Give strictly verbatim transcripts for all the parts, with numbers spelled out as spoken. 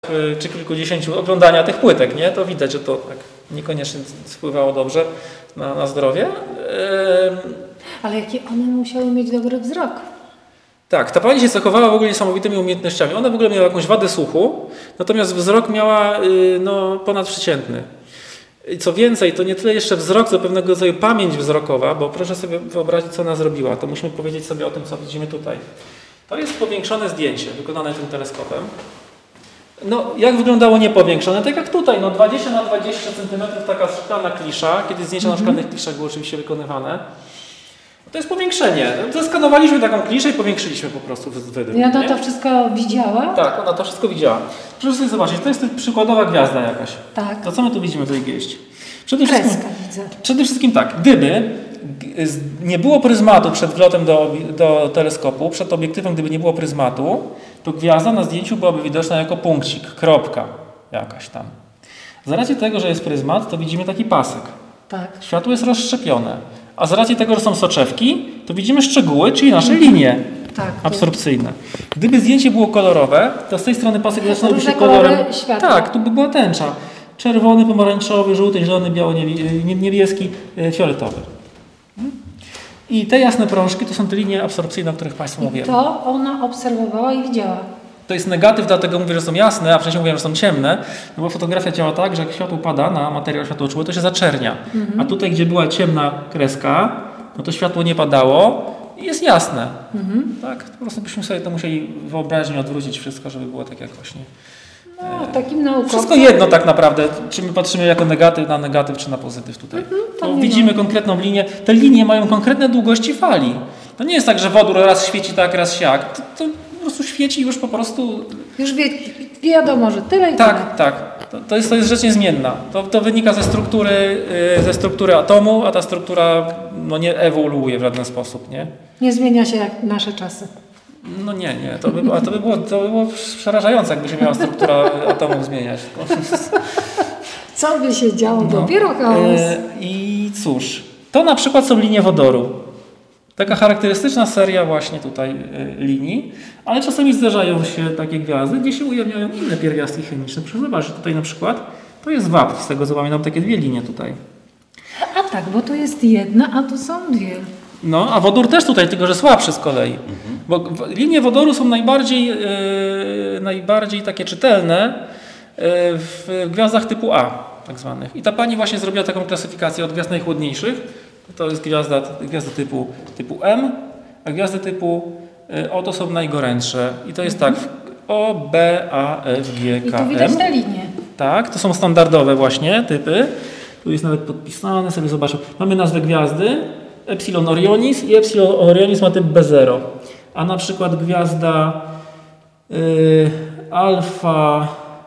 czy kilkudziesięciu oglądania tych płytek, nie? To widać, że to tak niekoniecznie wpływało dobrze na, na zdrowie. Ale jakie one musiały mieć dobry wzrok? Tak, ta pani się cechowała w ogóle niesamowitymi umiejętnościami. Ona w ogóle miała jakąś wadę słuchu, natomiast wzrok miała no, ponadprzeciętny. I co więcej, to nie tyle jeszcze wzrok, co pewnego rodzaju pamięć wzrokowa, bo proszę sobie wyobrazić, co ona zrobiła. To musimy powiedzieć sobie o tym, co widzimy tutaj. To jest powiększone zdjęcie wykonane tym teleskopem. No, jak wyglądało niepowiększone? Tak jak tutaj, no dwadzieścia na dwadzieścia centymetrów taka szklana klisza, kiedy zdjęcia mm-hmm. na szklanych kliszach były oczywiście wykonywane. To jest powiększenie. Zaskanowaliśmy taką kliszę i powiększyliśmy po prostu wydruk. I ona to wszystko widziała? Tak, ona to wszystko widziała. Proszę sobie zobaczyć, to jest przykładowa gwiazda jakaś. Tak. To co my tu widzimy w tej gwieździe? Przede Kreska wszystkim, widzę. Przede wszystkim tak, gdyby nie było pryzmatu przed wlotem do, do teleskopu, przed obiektywem, gdyby nie było pryzmatu, to gwiazda na zdjęciu byłaby widoczna jako punkcik, kropka jakaś tam. Z racji tego, że jest pryzmat, to widzimy taki pasek. Tak. Światło jest rozszczepione. A z racji tego, że są soczewki, to widzimy szczegóły, czyli nasze linie tak, absorpcyjne. Gdyby zdjęcie było kolorowe, to z tej strony pasek zaczynałby się kolorem. Światła. Tak, tu by była tęcza. Czerwony, pomarańczowy, żółty, zielony, biały, niebieski, fioletowy. I te jasne prążki to są te linie absorpcyjne, o których Państwu mówiłem. I to ona obserwowała i widziała. To jest negatyw, dlatego mówię, że są jasne, a wcześniej mówiłem, że są ciemne, no bo fotografia działa tak, że jak światło pada na materiał światłoczuły, to się zaczernia. Mhm. A tutaj, gdzie była ciemna kreska, no to światło nie padało i jest jasne. Mhm. Tak? Po prostu byśmy sobie to musieli wyobraźnię odwrócić wszystko, żeby było tak jak właśnie. No, takim naukowcem. Wszystko jedno tak naprawdę, czy my patrzymy jako negatyw na negatyw, czy na pozytyw tutaj. Mhm, to widzimy konkretną linię. Te linie mają konkretne długości fali. To nie jest tak, że wodór raz świeci tak, raz siak. To, to po prostu świeci już po prostu... Już wie, wiadomo, że tyle i tak, tyle. Tak, to, to, jest, to jest rzecz niezmienna. To, to wynika ze struktury, yy, ze struktury atomu, a ta struktura no, nie ewoluuje w żaden sposób. Nie, nie zmienia się jak nasze czasy. No nie, nie. To by, a to by, było, to by było przerażające, jakby się miała struktura atomu zmieniać. Co by się działo? No. Dopiero chaos. Yy, I cóż, to na przykład są linie wodoru. Taka charakterystyczna seria właśnie tutaj y, linii, ale czasami zdarzają się takie gwiazdy, gdzie się ujawniają inne pierwiastki chemiczne. Proszę zobaczyć, tutaj na przykład to jest wapń, z tego co pamiętam, takie dwie linie tutaj. A tak, bo tu jest jedna, a tu są dwie. No, a wodór też tutaj, tylko że słabszy z kolei. Mhm. Bo w, linie wodoru są najbardziej, yy, najbardziej takie czytelne yy, w gwiazdach typu A, tak zwanych. I ta pani właśnie zrobiła taką klasyfikację od gwiazd najchłodniejszych. To jest gwiazda, gwiazdy typu, typu M, a gwiazdy typu y, O to są najgorętsze. I to jest mhm. tak O, B, A, F, G, K, M. I tu widać te linie. Tak, to są standardowe właśnie typy. Tu jest nawet podpisane, sobie zobaczę. Mamy nazwę gwiazdy, Epsilon Orionis i Epsilon Orionis ma typ B zero. A na przykład gwiazda y, Alfa,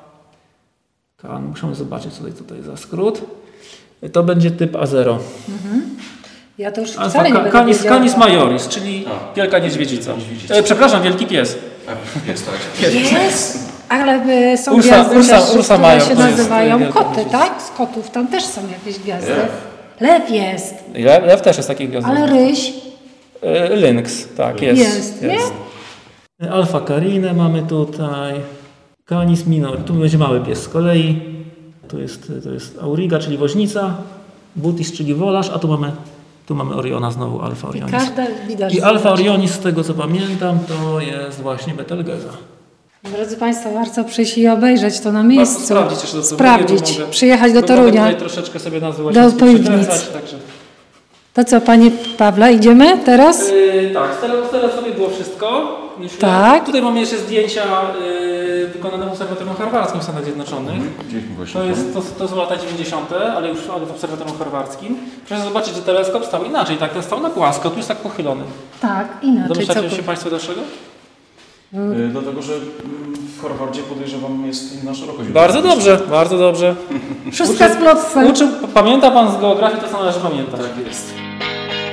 K, musimy zobaczyć co tutaj, co to jest za skrót. To będzie typ A zero. Mhm. Ja to już Alfa, wcale nie będę Canis, wiedziała. Canis Majoris, czyli A. wielka niedźwiedzica. E, przepraszam, wielki pies. A, jest tak. Jest, jest. Ale y, są Ursa, gwiazdy, Ursa, też, Ursa które Major, się to jest nazywają wielka koty, niedźwiedzica. tak? Z kotów tam też są jakieś gwiazdy. Lew, Lew jest. Lew, lew też jest taki gwiazdy. Ale ryś? E, Lynx, tak, jest. Jest, jest. Nie? Alfa Carinę mamy tutaj. Canis Minor, tu będzie mały pies z kolei. Tu jest, to jest Auriga, czyli woźnica. Butis, czyli wolarz, a tu mamy, tu mamy Oriona znowu, Alfa Orionis. I każda widać. I Alfa Orionis, z tego co pamiętam, to jest właśnie Betelgeza. Drodzy Państwo, warto przyjść i obejrzeć to na miejscu. Warto sprawdzić, jeszcze to sprawdzić, mogę, przyjechać do Torunia. Torunia. Tutaj troszeczkę sobie nazwy do Piwnic. Także. To co, Panie Pawle, idziemy teraz? Yy, tak, teraz, teraz sobie było wszystko. Myślę. Tak. Tutaj mamy jeszcze zdjęcia yy, wykonane w Obserwatorium Harwardzkim w Stanach Zjednoczonych. To, jest, to, to są lata dziewięćdziesiąte, ale już ale w Obserwatorium Harwardzkim. Proszę zobaczyć, że teleskop stał inaczej, tak? Ten stał na płasko, tu jest tak pochylony. Tak, inaczej. Domyślacie się Państwo dlaczego? Yy, dlatego, że w Harvardzie podejrzewam jest inna szerokość. Bardzo dobrze, bardzo dobrze. Wszystko z plotwem. Uczył, pamięta Pan z geografii to, co należy pamiętać. Tak jest.